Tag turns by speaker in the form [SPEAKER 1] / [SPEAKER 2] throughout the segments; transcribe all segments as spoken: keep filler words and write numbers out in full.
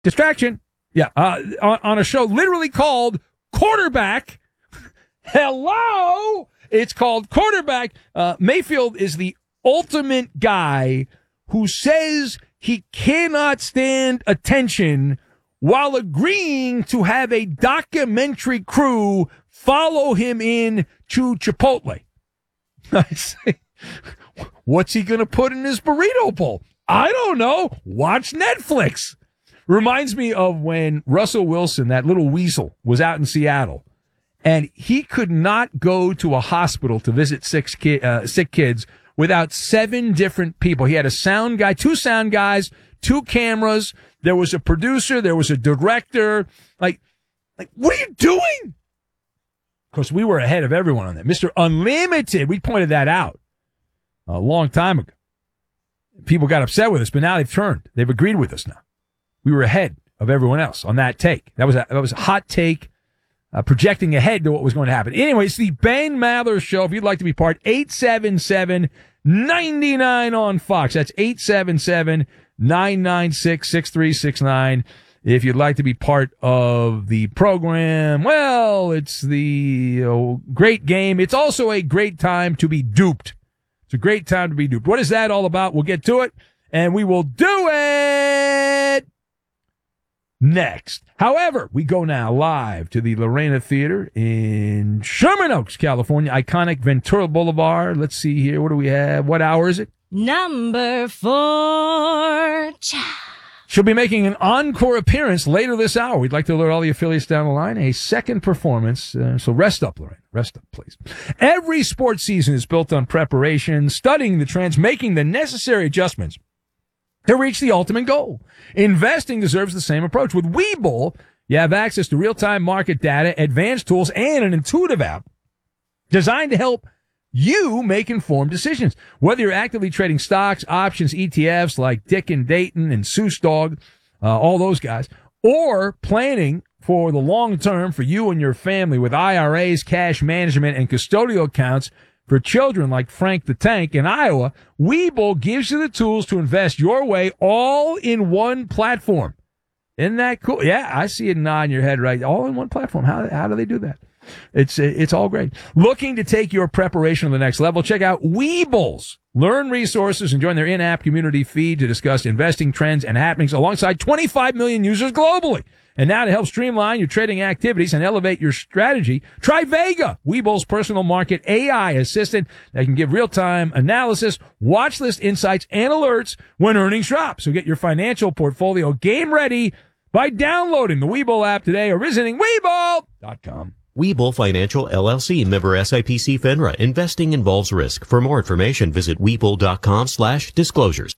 [SPEAKER 1] Distraction. Yeah, uh, on, on a show literally called Quarterback. Hello! It's called Quarterback. Uh, Mayfield is the ultimate guy who says he cannot stand attention while agreeing to have a documentary crew follow him in to Chipotle. I say, what's he going to put in his burrito bowl? I don't know. Watch Netflix. Reminds me of when Russell Wilson, that little weasel, was out in Seattle, and he could not go to a hospital to visit six ki- uh, sick kids without seven different people. He had a sound guy, two sound guys, two cameras. There was a producer. There was a director. Like, like, what are you doing? Of course, we were ahead of everyone on that. Mister Unlimited, we pointed that out a long time ago. People got upset with us, but now they've turned. They've agreed with us now. We were ahead of everyone else on that take. That was a, that was a hot take, uh, projecting ahead to what was going to happen. Anyway, it's the Ben Maller Show. If you'd like to be part, eight seven seven, nine nine on Fox. That's eight seven seven, nine nine six, six three six nine. If you'd like to be part of the program, well, it's the oh, great game. It's also a great time to be duped. It's a great time to be duped. What is that all about? We'll get to it, and we will do it next. However, we go now live to the Lorena Theater in Sherman Oaks, California, iconic Ventura Boulevard. Let's see here. What do we have? What hour is it?
[SPEAKER 2] Number four. Cha.
[SPEAKER 1] She'll be making an encore appearance later this hour. We'd like to alert all the affiliates down the line. A second performance. Uh, so rest up, Lorraine. Rest up, please. Every sports season is built on preparation, studying the trends, making the necessary adjustments to reach the ultimate goal. Investing deserves the same approach. With Webull, you have access to real-time market data, advanced tools, and an intuitive app designed to help you make informed decisions. Whether you're actively trading stocks, options, E T Fs like Dick and Dayton and Seuss Dog, uh, all those guys, or planning for the long term for you and your family with I R As, cash management, and custodial accounts for children like Frank the Tank in Iowa, Webull gives you the tools to invest your way all in one platform. Isn't that cool? Yeah, I see it nodding your head right. All in one platform. How, how do they do that? It's it's all great. Looking to take your preparation to the next level? Check out Webull's Learn resources and join their in-app community feed to discuss investing trends and happenings alongside twenty-five million users globally. And now to help streamline your trading activities and elevate your strategy, try Vega, Webull's personal market A I assistant that can give real-time analysis, watch list insights, and alerts when earnings drop. So get your financial portfolio game ready by downloading the Webull app today or visiting Webull dot com.
[SPEAKER 3] Webull Financial, L L C, member S I P C FINRA. Investing involves risk. For more information, visit Webull.com slash disclosures.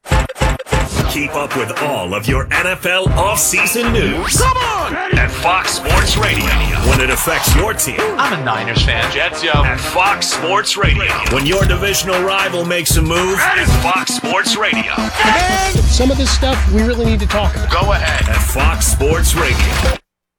[SPEAKER 4] Keep up with all of your N F L offseason news. Come on! At Fox Sports Radio. When it affects your team.
[SPEAKER 5] I'm a Niners fan. Jets, yo.
[SPEAKER 4] At Fox Sports Radio. When your divisional rival makes a move. At Fox Sports Radio.
[SPEAKER 6] And some of this stuff we really need to talk about.
[SPEAKER 4] Go ahead. At Fox Sports Radio.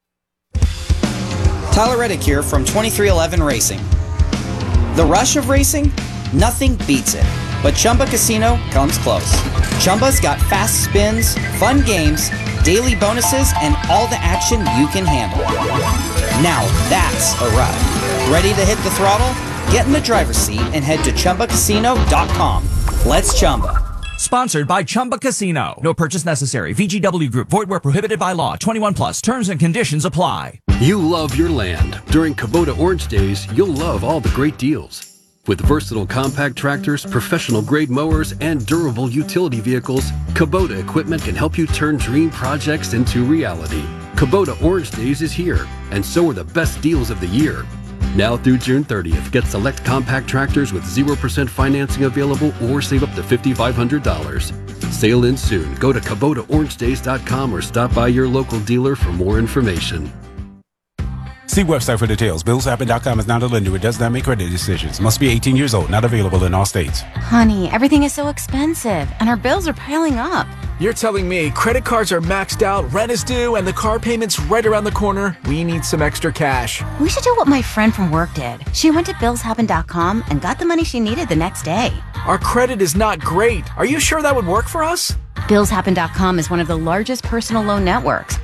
[SPEAKER 7] Tyler Reddick here from twenty-three eleven Racing. The rush of racing? Nothing beats it. But Chumba Casino comes close. Chumba's got fast spins, fun games, daily bonuses, and all the action you can handle. Now that's a ride. Ready to hit the throttle? Get in the driver's seat and head to Chumba Casino dot com. Let's Chumba.
[SPEAKER 8] Sponsored by Chumba Casino. No purchase necessary. V G W Group. Void where prohibited by law. twenty-one plus. Terms and conditions apply.
[SPEAKER 9] You love your land. During Kubota Orange Days, you'll love all the great deals. With versatile compact tractors, professional-grade mowers, and durable utility vehicles, Kubota equipment can help you turn dream projects into reality. Kubota Orange Days is here, and so are the best deals of the year. Now through June thirtieth, get select compact tractors with zero percent financing available or save up to five thousand five hundred dollars. Sale ends soon. Go to Kubota Orange Days dot com or stop by your local dealer for more information.
[SPEAKER 10] See website for details. Bills Happen dot com is not a lender. It does not make credit decisions. Must be eighteen years old. Not available in all states.
[SPEAKER 11] Honey, everything is so expensive, and our bills are piling up.
[SPEAKER 12] You're telling me credit cards are maxed out, rent is due, and the car payment's right around the corner? We need some extra cash.
[SPEAKER 11] We should do what my friend from work did. She went to Bills Happen dot com and got the money she needed the next day.
[SPEAKER 12] Our credit is not great. Are you sure that would work for us?
[SPEAKER 11] Bills Happen dot com is one of the largest personal loan networks